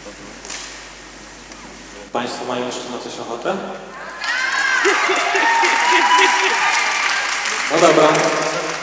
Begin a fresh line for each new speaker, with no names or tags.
Państwo mają jeszcze na coś ochotę? No dobra.